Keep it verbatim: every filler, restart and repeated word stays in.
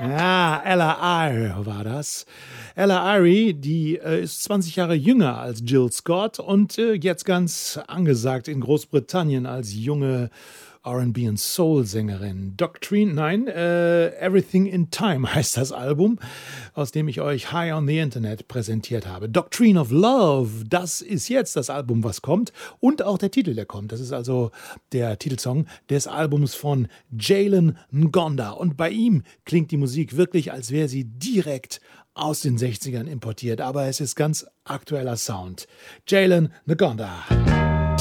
Ja, Ella Eyre war das. Ella Eyre, die äh, ist zwanzig Jahre jünger als Jill Scott und äh, jetzt ganz angesagt in Großbritannien als junge R and B und Soul-Sängerin. Doctrine, nein, äh, Everything in Time heißt das Album, aus dem ich euch High on the Internet präsentiert habe. Doctrine of Love, das ist jetzt das Album, was kommt und auch der Titel, der kommt. Das ist also der Titelsong des Albums von Jalen Ngonda und bei ihm klingt die Musik wirklich, als wäre sie direkt aus den sechzigern importiert, aber es ist ganz aktueller Sound. Jalen Ngonda.